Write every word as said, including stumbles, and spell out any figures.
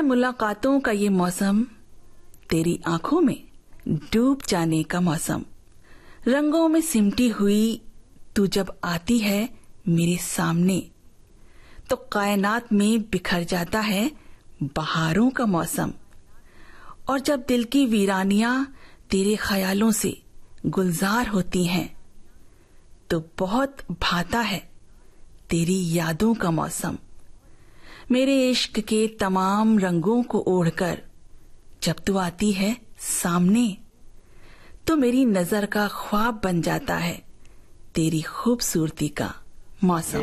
मुलाकातों का ये मौसम, तेरी आंखों में डूब जाने का मौसम। रंगों में सिमटी हुई तू जब आती है मेरे सामने, तो कायनात में बिखर जाता है बहारों का मौसम। और जब दिल की वीरानियां तेरे ख्यालों से गुलजार होती हैं, तो बहुत भाता है तेरी यादों का मौसम। मेरे इश्क के तमाम रंगों को ओढ़कर जब तू आती है सामने, तो मेरी नजर का ख्वाब बन जाता है तेरी खूबसूरती का मौसम।